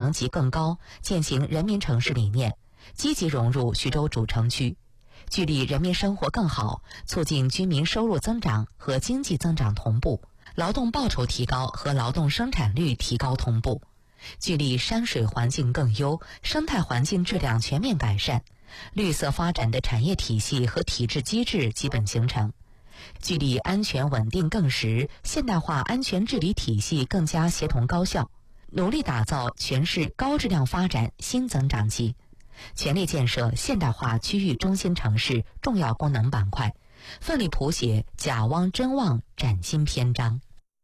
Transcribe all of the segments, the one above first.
层级更高，践行人民城市理念，积极融入徐州主城区，聚力人民生活更好，促进居民收入增长和经济增长同步，劳动报酬提高和劳动生产率提高同步，聚力山水环境更优，生态环境质量全面改善，绿色发展的产业体系和体制机制基本形成，聚力安全稳定更实，现代化安全治理体系更加协同高效，努力打造全市高质量发展新增长期，全力建设现代化区域中心城市重要功能板块，奋力谱写甲汪真旺崭新篇章。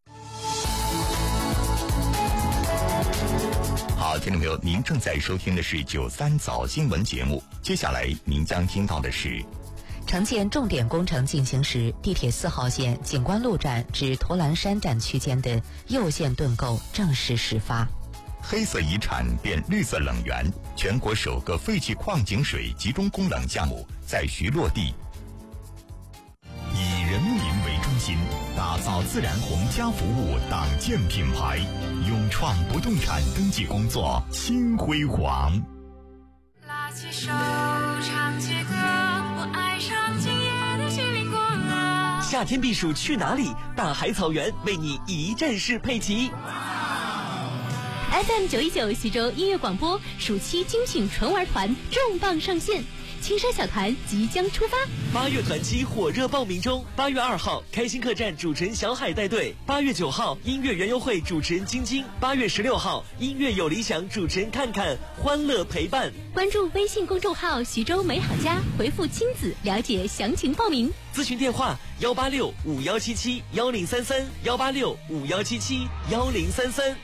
好，听众朋友，您正在收听的是93早新闻节目，接下来您将听到的是城建重点工程进行时，地铁4号线景观路站至驼栏山站区间的右线盾构正式始发。 黑色遗产变绿色冷源，全国首个废弃矿井水集中供冷项目在徐落地。以人民为中心，打造自然红家服务党建品牌，勇创不动产登记工作新辉煌。 拉起手唱起歌，我爱上今夜的西林果了。 夏天避暑去哪里？大海草原为你一站式配齐。 FM 919徐州音乐广播暑期精品纯玩团重磅上线，青山小团即将出发。 8月团期火热报名中，8月2号开心客栈主持人小海带队，8月9号音乐园游会主持人晶晶，8月16号音乐有理想主持人看看，欢乐陪伴。 关注微信公众号徐州美好家，回复亲子了解详情报名。 咨询电话18651771033，18651771033。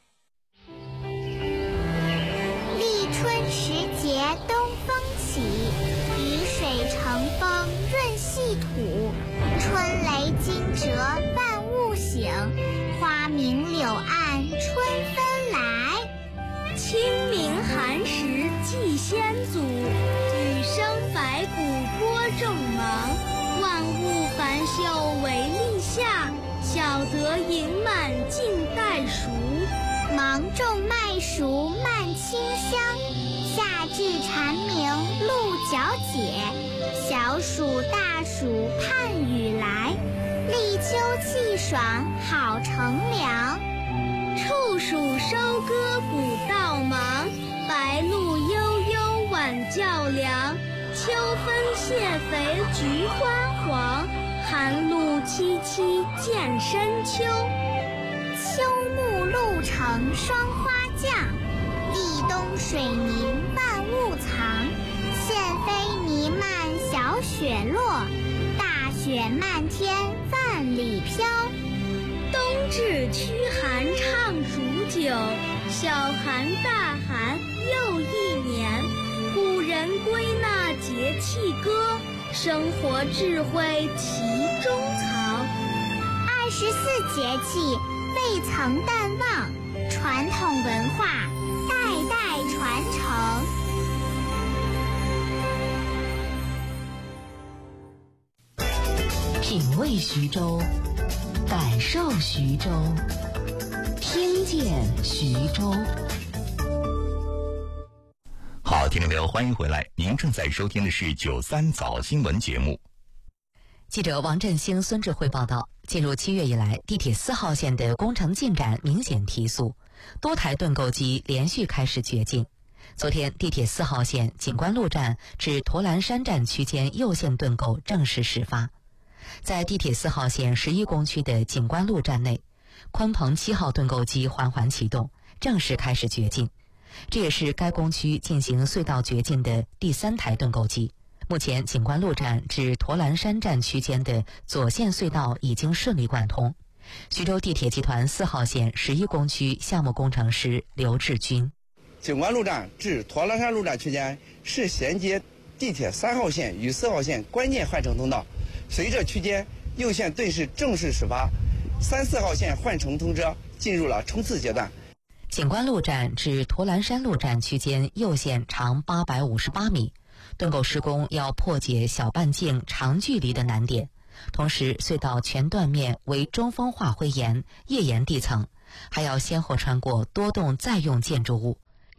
春时节东风起，雨水乘风润细土，春雷惊蛰万物醒，花明柳暗春分来。清明寒食祭先祖，雨生百谷播种忙，万物繁秀为立夏，小得盈满尽待熟。芒种麦熟慢清香，夏至蝉鸣露角解，小暑大暑盼雨来，立秋气爽好乘凉。处暑收割谷稻忙，白露悠悠晚较凉。秋分谢肥菊花黄，寒露凄凄见深秋。秋暮露成霜花降，地冬水凝万物藏。线飞弥漫小雪落，大雪漫天万里飘。冬至驱寒唱煮酒，小寒大寒又一年。古人归纳节气歌，生活智慧其中藏。24节气未曾淡忘，传统文化代代传承。 品味徐州，感受徐州，听见徐州。 好，听众朋友，欢迎回来，您正在收听的是93早新闻节目。 记者王振兴、孙智慧报道，进入7月以来，地铁4号线的工程进展明显提速，多台盾构机连续开始掘进。昨天，地铁4号线景观路站至驼栏山站区间右线盾构正式始发。在地铁4号线11公区的景观路站内，鲲鹏7号盾构机缓缓启动，正式开始掘进。这也是该工区进行隧道掘进的第3台盾构机。目前景观路站至驼栏山站区间的左线隧道已经顺利贯通。徐州地铁集团4号线11公区项目工程师刘志军： 景观路站至驼栏山路站区间是衔接地铁3号线与4号线关键换乘通道，随着区间右线顿时正式始发，3、4号线换乘通车进入了冲刺阶段。 景观路站至驼栏山路站区间右线长858米，盾构施工要破解小半径长距离的难点，同时隧道全断面为中风化灰岩、页岩地层，还要先后穿过多栋在用建筑物。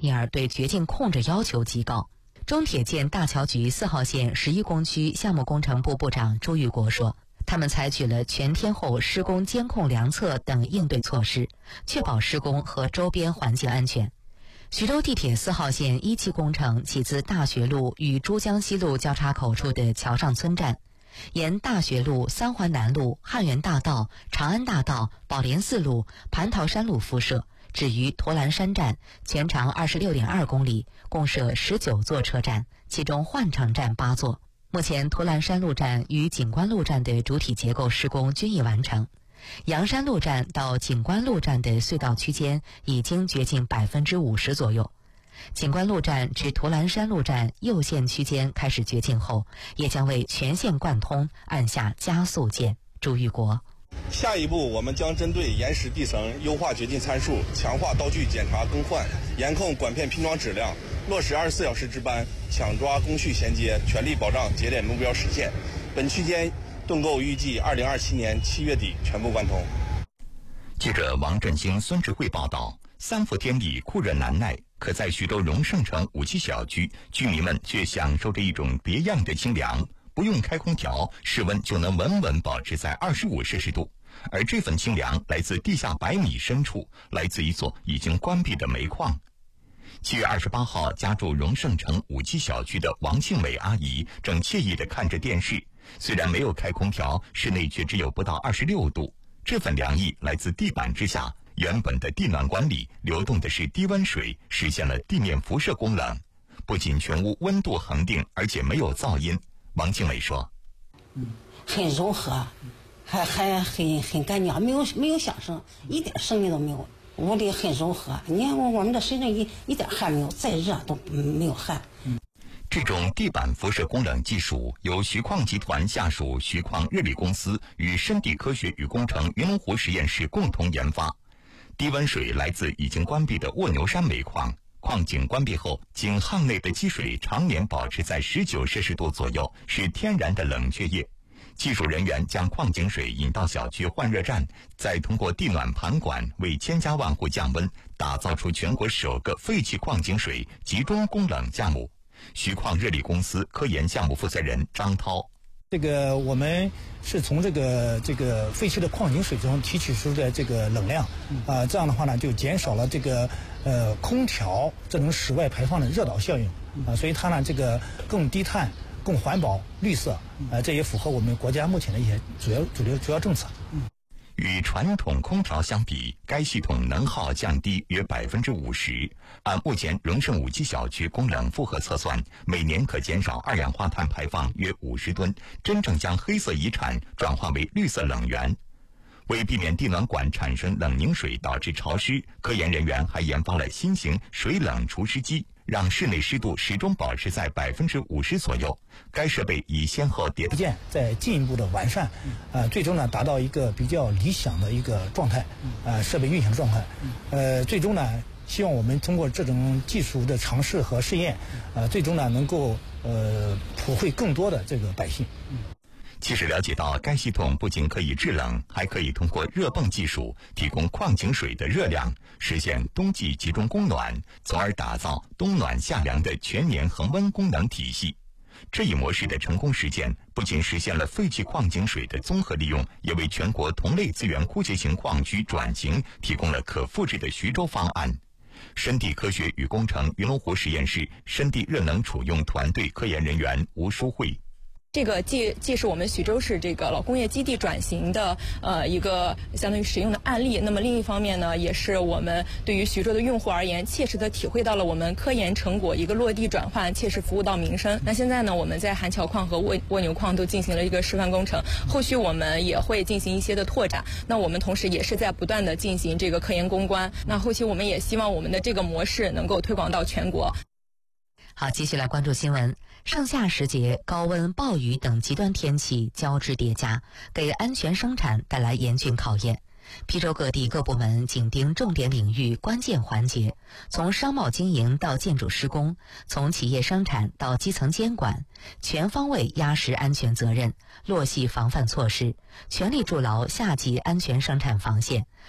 因而对掘进控制要求极高。中铁建大桥局4号线11工区项目工程部部长朱玉国说，他们采取了全天候施工监控量测等应对措施，确保施工和周边环境安全。徐州地铁4号线1期工程起自大学路与珠江西路交叉口处的桥上村站，沿大学路、三环南路、汉源大道、长安大道、宝莲寺路、蟠桃山路辐射，至于驼栏山站，全长26.2公里，共设19座车站，其中换乘站8座。目前驼栏山路站与景观路站的主体结构施工均已完成，阳山路站到景观路站的隧道区间已经掘进50%左右。景观路站至驼栏山路站右线区间开始掘进后，也将为全线贯通按下加速键。朱玉国。 下一步，我们将针对岩石地层优化掘进参数，强化刀具检查更换，严控管片拼装质量，落实24小时值班，抢抓工序衔接，全力保障节点目标实现。本区间盾构预计2027年7月底全部贯通。 记者王振兴、孙志慧报道。3伏天里酷热难耐，可在徐州荣盛城5期小区，居民们却享受着一种别样的清凉。不用开空调，室温就能稳稳保持在25摄氏度。而这份清凉来自地下100米深处，来自一座已经关闭的煤矿。7月28号，家住荣盛城5期小区的王庆美阿姨正惬意地看着电视，虽然没有开空调，室内却只有不到26度。这份凉意来自地板之下。原本的地暖管里流动的是低温水，实现了地面辐射功能，不仅全屋温度恒定，而且没有噪音。王庆美说：“ 很柔和，还很干净，没有响声，一点声音都没有。屋里很柔和，你看我们的身上一点汗没有，再热都没有汗。” 这种地板辐射功能技术由徐矿集团下属徐矿日立公司与深地科学与工程云龙湖实验室共同研发。低温水来自已经关闭的卧牛山煤矿，矿井关闭后，井巷内的积水常年保持在19摄氏度左右，是天然的冷却液。技术人员将矿井水引到小区换热站，再通过地暖盘管为千家万户降温，打造出全国首个废弃矿井水集中供冷项目。徐矿热力公司科研项目负责人张涛。 我们是从这个废弃的矿井水中提取出的这个冷量，这样的话呢，就减少了空调这种室外排放的热岛效应，所以它呢更低碳、更环保、绿色，这也符合我们国家目前的一些主要政策。 与传统空调相比，该系统能耗降低约50%。按目前荣盛5期小区供冷负荷测算，每年可减少二氧化碳排放约50吨，真正将黑色遗产转化为绿色冷源。为避免地暖管产生冷凝水导致潮湿，科研人员还研发了新型水冷除湿机，让室内湿度始终保持在50%左右。该设备已先后迭代， 再进一步的完善，最终呢达到一个比较理想的一个状态，设备运行的状态。最终呢，希望我们通过这种技术的尝试和试验，最终呢能够普惠更多的这个百姓。 其实了解到，该系统不仅可以制冷，还可以通过热泵技术提供矿井水的热量，实现冬季集中供暖，从而打造冬暖夏凉的全年恒温功能体系。这一模式的成功实践，不仅实现了废弃矿井水的综合利用，也为全国同类资源枯竭型矿区转型提供了可复制的徐州方案。深地科学与工程云龙湖实验室深地热能储用团队科研人员吴淑慧。 这个既是我们徐州市这个老工业基地转型的一个相当于实用的案例，那么另一方面呢，也是我们对于徐州的用户而言，切实的体会到了我们科研成果一个落地转换，切实服务到民生。那现在呢，我们在韩桥矿和蜗牛矿都进行了一个示范工程，后续我们也会进行一些的拓展。那我们同时也是在不断的进行这个科研攻关。那后期我们也希望我们的这个模式能够推广到全国。 好，继续来关注新闻。盛夏时节，高温、暴雨等极端天气交织叠加，给安全生产带来严峻考验。邳州各地各部门紧盯重点领域关键环节，从商贸经营到建筑施工，从企业生产到基层监管，全方位压实安全责任，落细防范措施，全力筑牢夏季安全生产防线，